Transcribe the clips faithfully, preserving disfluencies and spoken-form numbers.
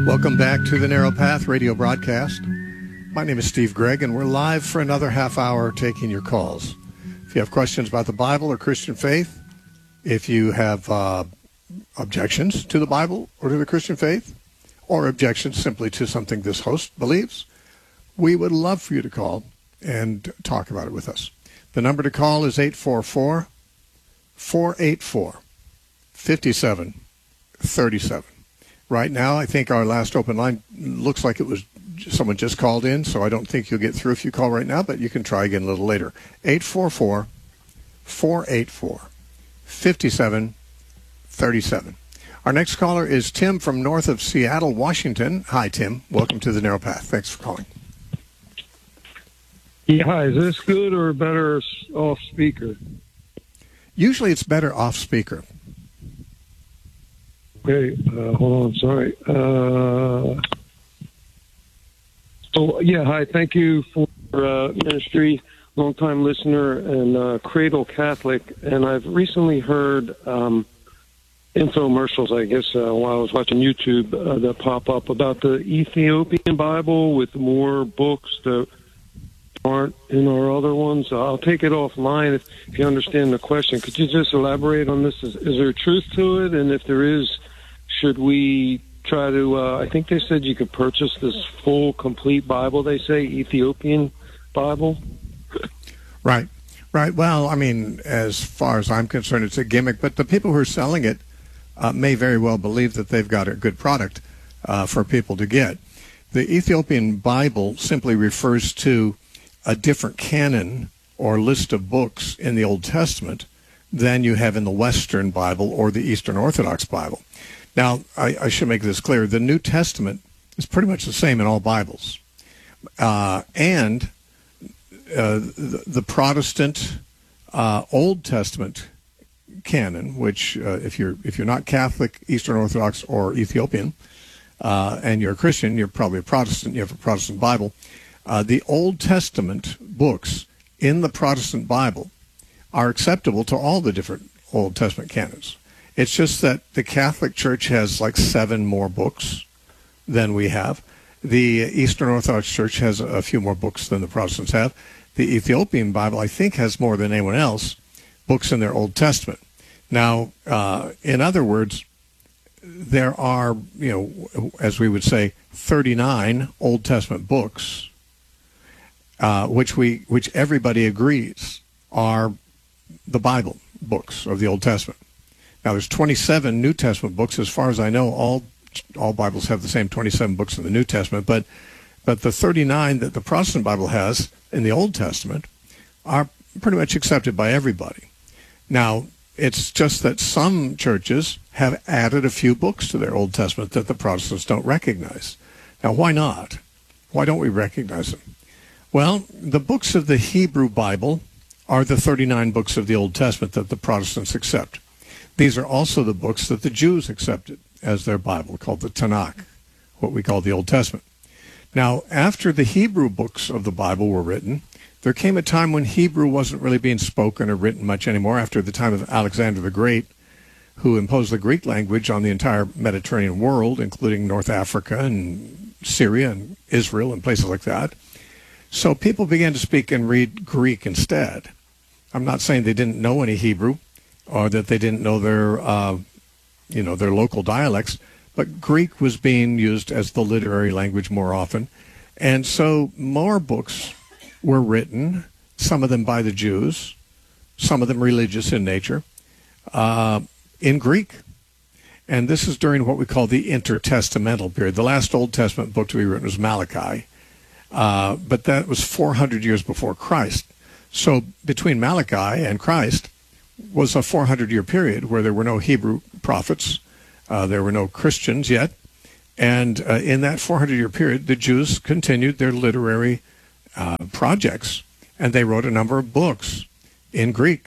Welcome back to the Narrow Path radio broadcast. My name is Steve Gregg, and we're live for another half hour taking your calls. If you have questions about the Bible or Christian faith, if you have uh, objections to the Bible or to the Christian faith, or objections simply to something this host believes, we would love for you to call and talk about it with us. The number to call is eight four four, four eight four, five seven three seven. Right now, I think our last open line looks like it was someone just called in, so I don't think you'll get through if you call right now, but you can try again a little later. eight four four, four eight four, five seven three seven. Our next caller is Tim from north of Seattle, Washington. Hi, Tim. Welcome to the Narrow Path. Thanks for calling. Yeah, hi. Is this good or better off speaker? Usually it's better off speaker. Okay, uh, hold on, sorry. Uh, so, yeah, hi, thank you for uh, ministry, long-time listener and uh, Cradle Catholic, and I've recently heard um, infomercials, I guess, uh, while I was watching YouTube uh, that pop up about the Ethiopian Bible with more books that aren't in our other ones. I'll take it offline if, if you understand the question. Could you just elaborate on this? Is, is there truth to it? And if there is, should we try to, uh, I think they said you could purchase this full, complete Bible, they say, Ethiopian Bible? Right, right. Well, I mean, as far as I'm concerned, it's a gimmick, but the people who are selling it uh, may very well believe that they've got a good product uh, for people to get. The Ethiopian Bible simply refers to a different canon or list of books in the Old Testament than you have in the Western Bible or the Eastern Orthodox Bible. Now, I, I should make this clear. The New Testament is pretty much the same in all Bibles. Uh, and uh, the, the Protestant uh, Old Testament canon, which uh, if you're if you're not Catholic, Eastern Orthodox, or Ethiopian, uh, and you're a Christian, you're probably a Protestant, you have a Protestant Bible, uh, the Old Testament books in the Protestant Bible are acceptable to all the different Old Testament canons. It's just that the Catholic Church has like seven more books than we have. The Eastern Orthodox Church has a few more books than the Protestants have. The Ethiopian Bible, I think, has more than anyone else books in their Old Testament. Now, uh, in other words, there are, you know, as we would say, thirty-nine Old Testament books, uh, which we, which everybody agrees are the Bible books of the Old Testament. Now, there's twenty-seven New Testament books. As far as I know, all all Bibles have the same twenty-seven books in the New Testament, but but the thirty-nine that the Protestant Bible has in the Old Testament are pretty much accepted by everybody. Now, it's just that some churches have added a few books to their Old Testament that the Protestants don't recognize. Now, why not? Why don't we recognize them? Well, the books of the Hebrew Bible are the thirty-nine books of the Old Testament that the Protestants accept. These are also the books that the Jews accepted as their Bible, called the Tanakh, what we call the Old Testament. Now, after the Hebrew books of the Bible were written, there came a time when Hebrew wasn't really being spoken or written much anymore, after the time of Alexander the Great, who imposed the Greek language on the entire Mediterranean world, including North Africa and Syria and Israel and places like that. So people began to speak and read Greek instead. I'm not saying they didn't know any Hebrew, or that they didn't know their, uh, you know, their local dialects, but Greek was being used as the literary language more often. And so more books were written, some of them by the Jews, some of them religious in nature, uh, in Greek. And this is during what we call the intertestamental period. The last Old Testament book to be written was Malachi, uh, but that was four hundred years before Christ. So between Malachi and Christ was a four hundred year period where there were no Hebrew prophets, uh, there were no Christians yet, and uh, in that four hundred year period, the Jews continued their literary uh, projects, and they wrote a number of books in Greek.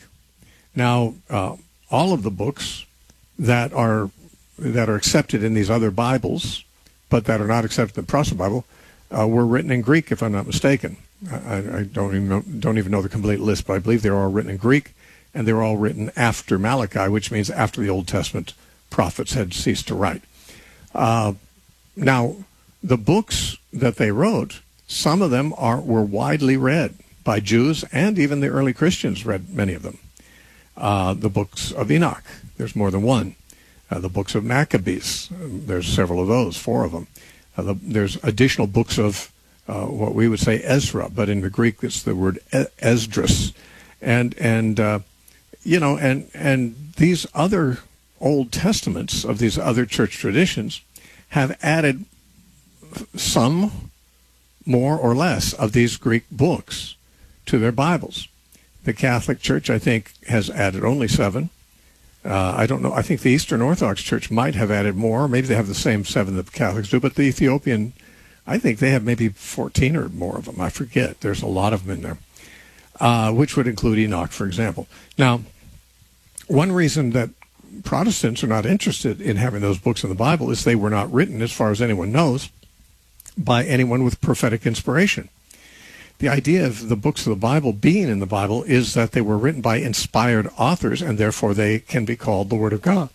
Now, uh, all of the books that are that are accepted in these other Bibles, but that are not accepted in the Protestant Bible, uh, were written in Greek, if I'm not mistaken. I, I don't even know, don't even know the complete list, but I believe they were all written in Greek, and they were all written after Malachi, which means after the Old Testament prophets had ceased to write. Uh, now, the books that they wrote, some of them are were widely read by Jews, and even the early Christians read many of them. Uh, the books of Enoch, there's more than one. Uh, the books of Maccabees, there's several of those, four of them. Uh, the, there's additional books of uh, what we would say Ezra, but in the Greek it's the word Esdras. And, and uh, you know, and, and these other Old Testaments of these other church traditions have added some more or less of these Greek books to their Bibles. The Catholic Church, I think, has added only seven. Uh, I don't know. I think the Eastern Orthodox Church might have added more. Maybe they have the same seven that the Catholics do. But the Ethiopian, I think they have maybe fourteen or more of them. I forget. There's a lot of them in there, uh, which would include Enoch, for example. Now, one reason that Protestants are not interested in having those books in the Bible is they were not written, as far as anyone knows, by anyone with prophetic inspiration. The idea of the books of the Bible being in the Bible is that they were written by inspired authors, and therefore they can be called the Word of God.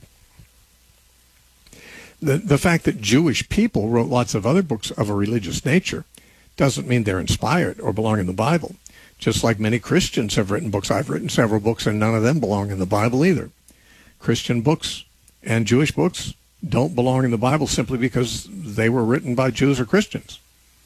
The, the fact that Jewish people wrote lots of other books of a religious nature doesn't mean they're inspired or belong in the Bible. Just like many Christians have written books. I've written several books, and none of them belong in the Bible either. Christian books and Jewish books don't belong in the Bible simply because they were written by Jews or Christians.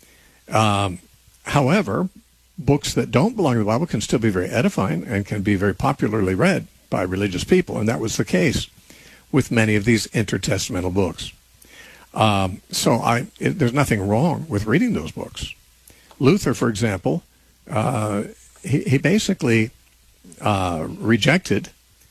Um, however, books that don't belong in the Bible can still be very edifying and can be very popularly read by religious people, and that was the case with many of these intertestamental books. Um, so I, it, there's nothing wrong with reading those books. Luther, for example, uh, he, he basically uh, rejected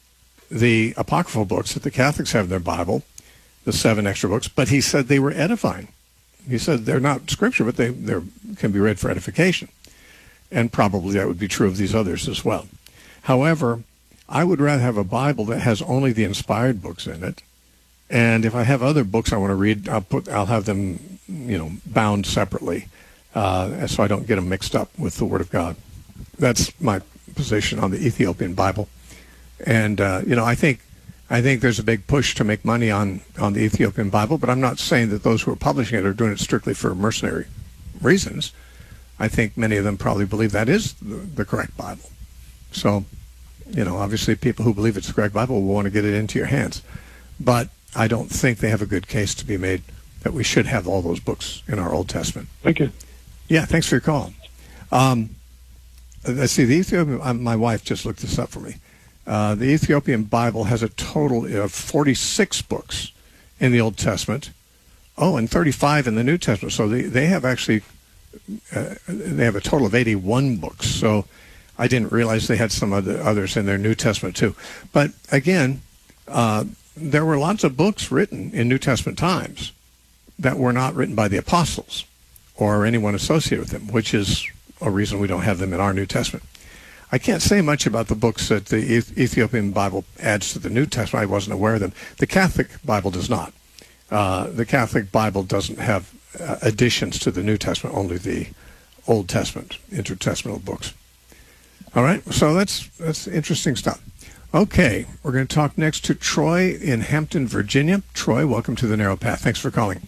the apocryphal books that the Catholics have in their Bible, the seven extra books, but he said they were edifying. He said they're not scripture, but they they're, can be read for edification. And probably that would be true of these others as well. However, I would rather have a Bible that has only the inspired books in it. And if I have other books I want to read, I'll put I'll have them, you know, bound separately, uh, so I don't get them mixed up with the Word of God. That's my position on the Ethiopian Bible. And uh, you know, I think I think there's a big push to make money on, on the Ethiopian Bible, but I'm not saying that those who are publishing it are doing it strictly for mercenary reasons. I think many of them probably believe that is the, the correct Bible. So, you know, obviously people who believe it's the correct Bible will want to get it into your hands. But I don't think they have a good case to be made that we should have all those books in our Old Testament. Thank you. Yeah, thanks for your call. Um, let's see, the Ethiopian, uh, my wife just looked this up for me. Uh, the Ethiopian Bible has a total of forty-six books in the Old Testament. Oh, and thirty-five in the New Testament. So they, they have actually, uh, they have a total of eighty-one books. So I didn't realize they had some other others in their New Testament too. But again, uh, there were lots of books written in New Testament times that were not written by the apostles or anyone associated with them, which is a reason we don't have them in our New Testament. I can't say much about the books that the Ethiopian Bible adds to the New Testament. I wasn't aware of them. The Catholic Bible does not. Uh, the Catholic Bible doesn't have uh, additions to the New Testament, only the Old Testament, intertestamental books. All right, so that's that's interesting stuff. Okay, we're going to talk next to Troy in Hampton, Virginia. Troy, welcome to the Narrow Path. Thanks for calling.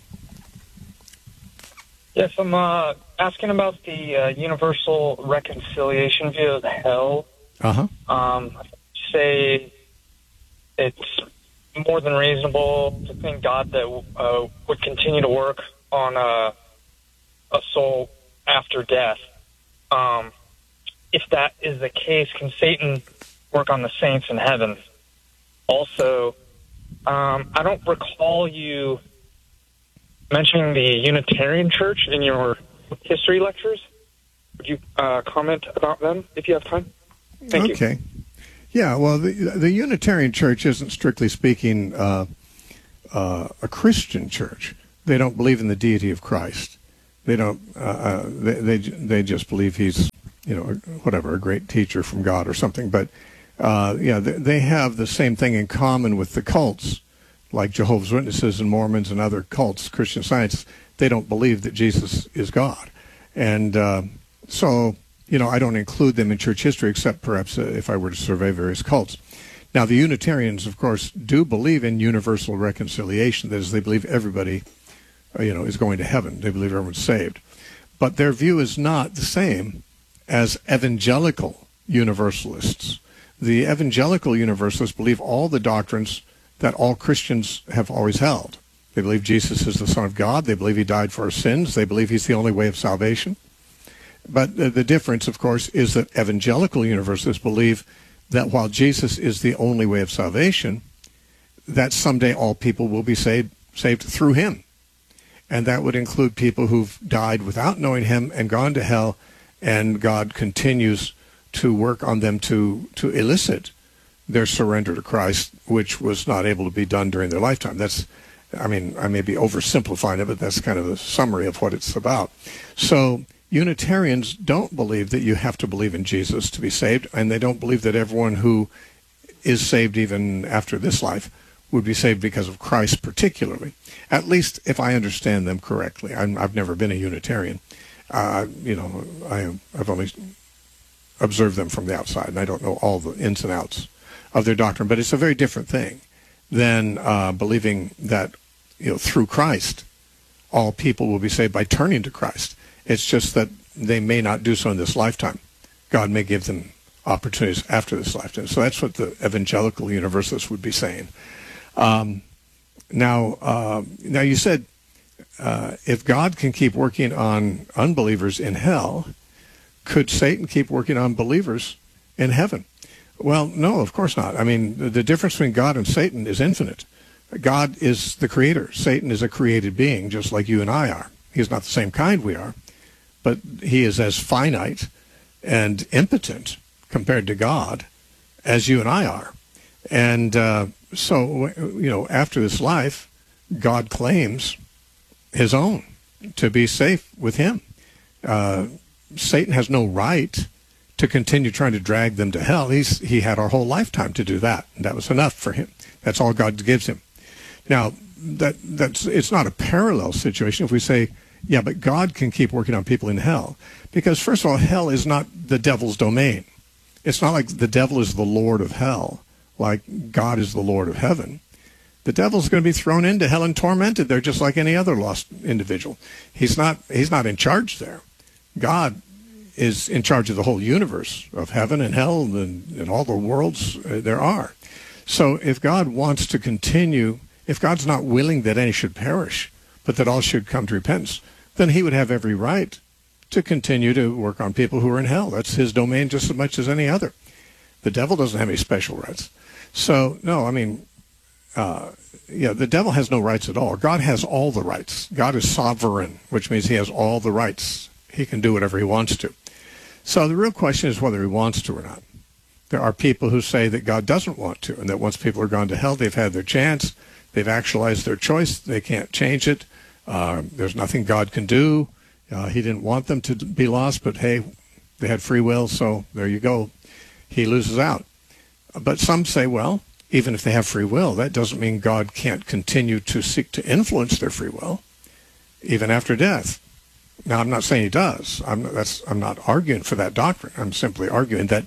Yes, I'm uh, asking about the uh, universal reconciliation view of hell. Uh-huh. Um, say it's more than reasonable to think God that uh, would continue to work on uh, a soul after death. Um, if that is the case, can Satan work on the saints in heaven? Also, um, I don't recall you mentioning the Unitarian Church in your history lectures. Would you uh, comment about them if you have time? Thank you. Okay. Yeah, well, the, the Unitarian Church isn't strictly speaking uh, uh, a Christian church. They don't believe in the deity of Christ. They don't. Uh, uh, they, they they just believe he's, you know, whatever, a great teacher from God or something. But uh, yeah, they, they have the same thing in common with the cults, like Jehovah's Witnesses and Mormons and other cults, Christian Science. They don't believe that Jesus is God. And uh, so, you know, I don't include them in church history, except perhaps uh, if I were to survey various cults. Now, the Unitarians, of course, do believe in universal reconciliation. That is, they believe everybody uh, you know, is going to heaven. They believe everyone's saved. But their view is not the same as evangelical universalists. The evangelical universalists believe all the doctrines that all Christians have always held. They believe Jesus is the Son of God. They believe he died for our sins. They believe he's the only way of salvation. But the, the difference, of course, is that evangelical universalists believe that while Jesus is the only way of salvation, that someday all people will be saved, saved through him. And that would include people who've died without knowing him and gone to hell, and God continues to work on them to, to elicit their surrender to Christ, which was not able to be done during their lifetime. That's, I mean, I may be oversimplifying it, but that's kind of the summary of what it's about. So Unitarians don't believe that you have to believe in Jesus to be saved, and they don't believe that everyone who is saved even after this life would be saved because of Christ particularly, at least if I understand them correctly. I'm, I've never been a Unitarian. Uh, you know, I, I've only observed them from the outside, and I don't know all the ins and outs of their doctrine, but it's a very different thing than uh, believing that, you know, through Christ, all people will be saved by turning to Christ. It's just that they may not do so in this lifetime. God may give them opportunities after this lifetime. So that's what the evangelical universalists would be saying. Um, now, uh, now you said uh, if God can keep working on unbelievers in hell, could Satan keep working on believers in heaven? Well, no, of course not. I mean, the, the difference between God and Satan is infinite. God is the creator. Satan is a created being, just like you and I are. He's not the same kind we are, but he is as finite and impotent compared to God as you and I are. And uh, so, you know, after this life, God claims his own to be safe with him. Uh, Satan has no right to continue trying to drag them to hell. He's, he had our whole lifetime to do that, and that was enough for him. That's all God gives him. Now, that that's it's not a parallel situation if we say, yeah, but God can keep working on people in hell. Because, first of all, hell is not the devil's domain. It's not like the devil is the Lord of hell, like God is the Lord of heaven. The devil's going to be thrown into hell and tormented there just like any other lost individual. He's not, he's not in charge there. God is in charge of the whole universe of heaven and hell and, and all the worlds there are. So if God wants to continue, if God's not willing that any should perish, but that all should come to repentance, then he would have every right to continue to work on people who are in hell. That's his domain just as much as any other. The devil doesn't have any special rights. So, no, I mean, uh, yeah, the devil has no rights at all. God has all the rights. God is sovereign, which means he has all the rights. He can do whatever he wants to. So the real question is whether he wants to or not. There are people who say that God doesn't want to, and that once people are gone to hell, they've had their chance, they've actualized their choice, they can't change it, uh, there's nothing God can do, uh, he didn't want them to be lost, but hey, they had free will, so there you go, he loses out. But some say, well, even if they have free will, that doesn't mean God can't continue to seek to influence their free will, even after death. Now, I'm not saying he does. I'm, that's, I'm not arguing for that doctrine. I'm simply arguing that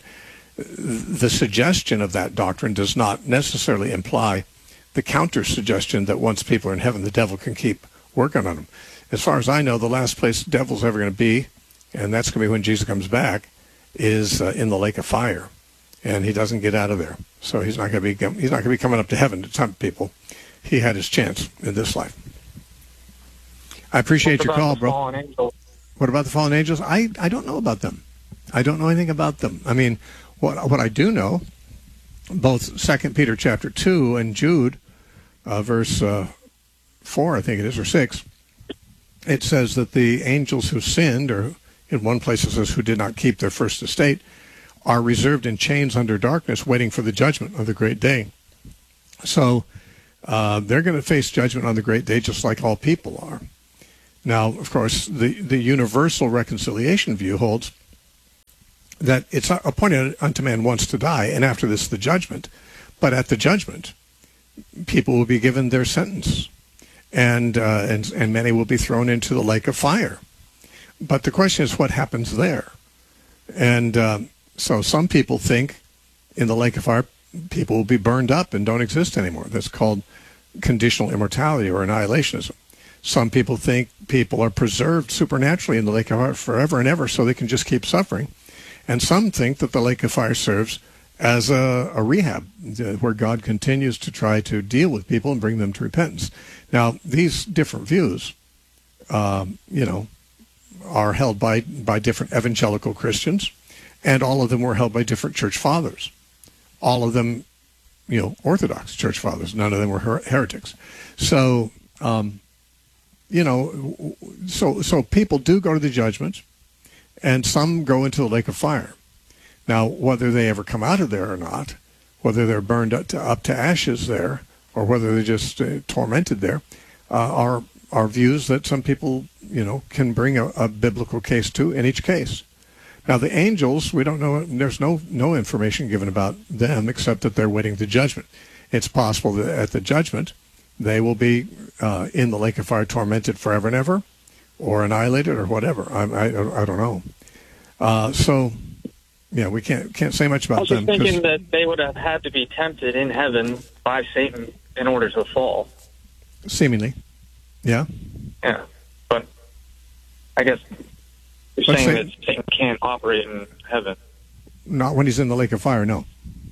the suggestion of that doctrine does not necessarily imply the counter-suggestion that once people are in heaven, the devil can keep working on them. As far as I know, the last place the devil's ever going to be, and that's going to be when Jesus comes back, is uh, in the lake of fire, and he doesn't get out of there. So he's not going to be he's not going to be coming up to heaven to tempt people. He had his chance in this life. I appreciate your call, bro. What about the fallen angels? I, I don't know about them. I don't know anything about them. I mean, what what I do know, both Second Peter chapter two and Jude, uh, verse uh, four, I think it is, or six, it says that the angels who sinned, or in one place it says who did not keep their first estate, are reserved in chains under darkness, waiting for the judgment of the great day. So uh, they're going to face judgment on the great day, just like all people are. Now, of course, the, the universal reconciliation view holds that it's appointed unto man once to die, and after this the judgment. But at the judgment, people will be given their sentence, and uh, and and many will be thrown into the lake of fire. But the question is, what happens there? And uh, so some people think in the lake of fire, people will be burned up and don't exist anymore. That's called conditional immortality or annihilationism. Some people think people are preserved supernaturally in the lake of fire forever and ever so they can just keep suffering. And some think that the lake of fire serves as a, a rehab, where God continues to try to deal with people and bring them to repentance. Now, these different views, um, you know, are held by, by different evangelical Christians, and all of them were held by different church fathers. All of them, you know, Orthodox church fathers. None of them were her- heretics. So, um, you know, so so people do go to the judgment, and some go into the lake of fire. Now, whether they ever come out of there or not, whether they're burned up to, up to ashes there, or whether they're just uh, tormented there, uh, are are views that some people, you know, can bring a, a biblical case to in each case. Now, the angels, we don't know. There's no no information given about them except that they're waiting the judgment. It's possible that at the judgment they will be uh, in the lake of fire, tormented forever and ever, or annihilated, or whatever. I I, I don't know. Uh, so. Yeah, we can't can't say much about them. I was them. just thinking that they would have had to be tempted in heaven by Satan in order to fall. Seemingly, yeah. Yeah, but I guess you're Let's saying say, that Satan can't operate in heaven. Not when he's in the lake of fire, no.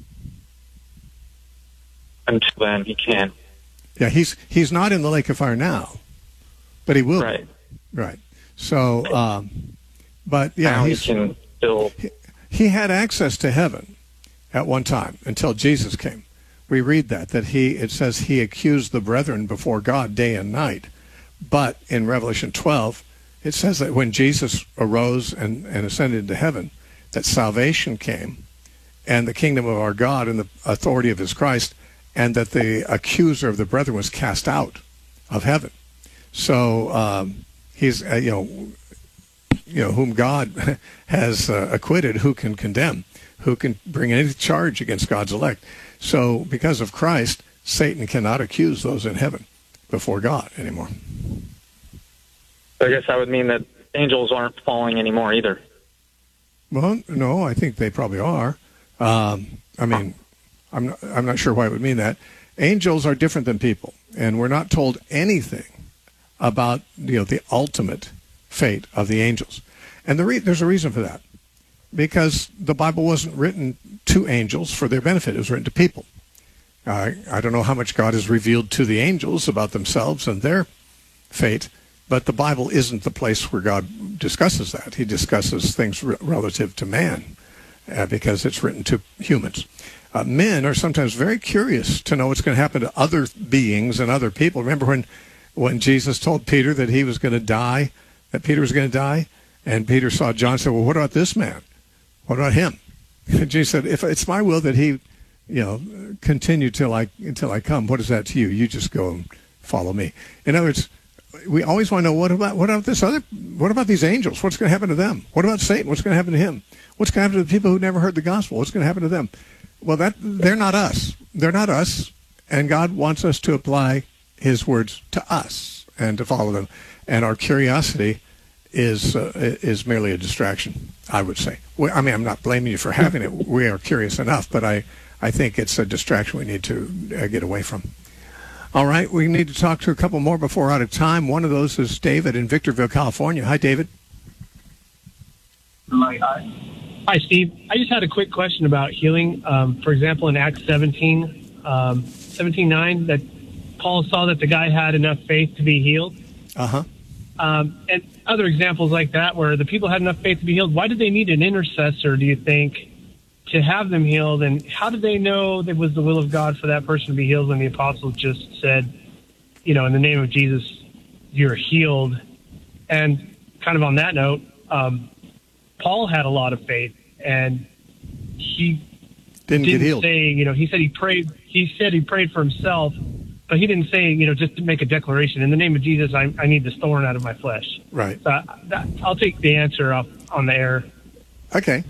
Until then, he can. Yeah, he's he's not in the lake of fire now, but he will. Right. Be. Right. So, um, but yeah, now he's, he can still. He, he had access to heaven at one time until Jesus came. We read that, that he, it says he accused the brethren before God day and night. But in Revelation twelve, it says that when Jesus arose and, and ascended into heaven, that salvation came and the kingdom of our God and the authority of his Christ, and that the accuser of the brethren was cast out of heaven. So um, he's, uh, you know, you know, whom God has uh, acquitted, who can condemn? Who can bring any charge against God's elect? So because of Christ, Satan cannot accuse those in heaven before God anymore. I guess that would mean that angels aren't falling anymore either. Well, no, I think they probably are. Um, I mean, I'm not, I'm not sure why it would mean that. Angels are different than people, and we're not told anything about, you know, the ultimate fate of the angels. And the re- there's a reason for that. Because the Bible wasn't written to angels for their benefit. It was written to people. Uh, I don't know how much God has revealed to the angels about themselves and their fate, but the Bible isn't the place where God discusses that. He discusses things re- relative to man uh, because it's written to humans. Uh, men are sometimes very curious to know what's going to happen to other beings and other people. Remember when, when Jesus told Peter that he was going to die, that Peter was going to die? And Peter saw John and said, well, what about this man? What about him? And Jesus said, if it's my will that he, you know, continue till I, until I come, what is that to you? You just go and follow me. In other words, we always want to know, what about, what about this other, what about these angels? What's going to happen to them? What about Satan? What's going to happen to him? What's going to happen to the people who never heard the gospel? What's going to happen to them? Well, that they're not us. They're not us. And God wants us to apply his words to us and to follow them. And our curiosity is uh, is merely a distraction, I would say. We, I mean, I'm not blaming you for having it. We are curious enough, but I, I think it's a distraction we need to uh, get away from. All right, we need to talk to a couple more before we're out of time. One of those is David in Victorville, California. Hi, David. Hi, Steve. I just had a quick question about healing. Um, for example, in Acts seventeen, um, seventeen nine, that Paul saw that the guy had enough faith to be healed. Uh-huh. Um, and other examples like that where the people had enough faith to be healed. Why did they need an intercessor, do you think, to have them healed? And how did they know that it was the will of God for that person to be healed when the apostles just said, you know, in the name of Jesus, you're healed? And kind of on that note, um, Paul had a lot of faith, and he didn't, didn't get healed. say, you know, he said he prayed, he said he prayed for himself, but he didn't say, you know, just to make a declaration, in the name of Jesus, I, I need this thorn out of my flesh. Right. So that, I'll take the answer off on the air. Okay.